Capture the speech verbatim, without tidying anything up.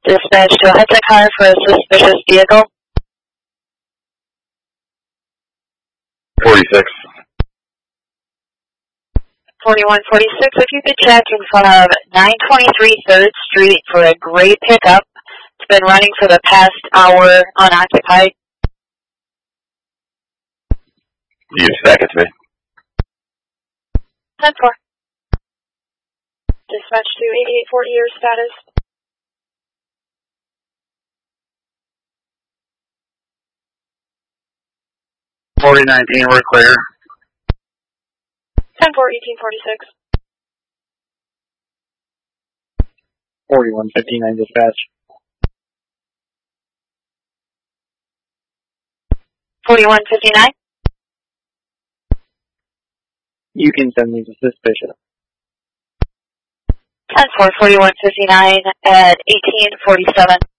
Dispatch to a Hudson car for a suspicious vehicle. forty-six. forty-one forty-six, if you could check in front of nine twenty-three third Street for a gray pickup. It's been running for the past hour unoccupied. You stack it to me. ten four. Dispatch to eighty-eight forty, your status. forty nineteen, we're clear. ten four, eighteen forty-six. forty-one fifty-nine, dispatch. forty-one fifty-nine. You can send me to suspicious. ten four, forty-one fifty-nine at eighteen forty-seven.